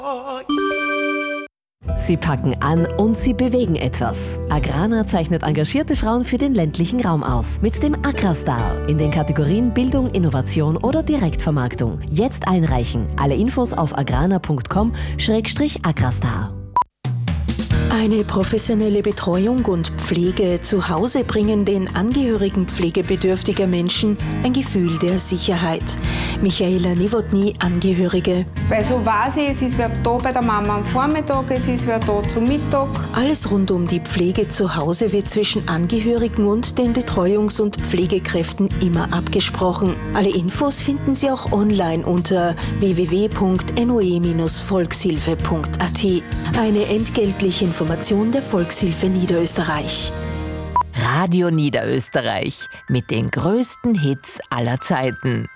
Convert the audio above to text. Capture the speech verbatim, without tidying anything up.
Sie packen an und sie bewegen etwas. Agrana zeichnet engagierte Frauen für den ländlichen Raum aus. Mit dem Agrastar in den Kategorien Bildung, Innovation oder Direktvermarktung. Jetzt einreichen. Alle Infos auf agrana punkt com schrägstrich agrastar. Eine professionelle Betreuung und Pflege zu Hause bringen den Angehörigen pflegebedürftiger Menschen ein Gefühl der Sicherheit. Michaela Nowotny, Angehörige. Weil so weiß ich, es ist wer da bei der Mama am Vormittag, es ist wer da zum Mittag. Alles rund um die Pflege zu Hause wird zwischen Angehörigen und den Betreuungs- und Pflegekräften immer abgesprochen. Alle Infos finden Sie auch online unter w w w punkt n o e Bindestrich volkshilfe punkt a t. Eine entgeltliche Information der Volkshilfe Niederösterreich. Radio Niederösterreich mit den größten Hits aller Zeiten.